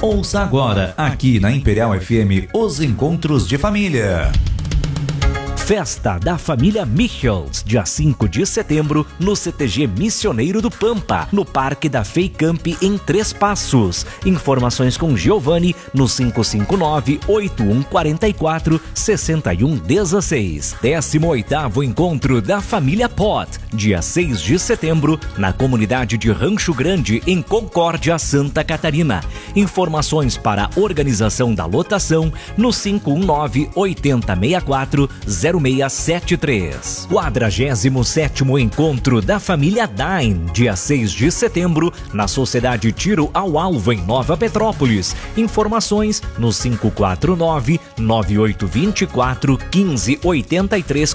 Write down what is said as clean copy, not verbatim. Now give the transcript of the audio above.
Ouça agora, aqui na Imperial FM, os encontros de família. Festa da Família Michels, dia 5 de setembro, no CTG Missioneiro do Pampa, no Parque da FEICamp, em Três Passos. Informações com Giovanni no 559-8144-6116. 18º Encontro da Família Pot, dia 6 de setembro, na comunidade de Rancho Grande, em Concórdia, Santa Catarina. Informações para a organização da lotação no 519-8064-0673. 47º Encontro da Família Dine, dia 6 de setembro, na Sociedade Tiro ao Alvo, em Nova Petrópolis. Informações no 549-9824-1583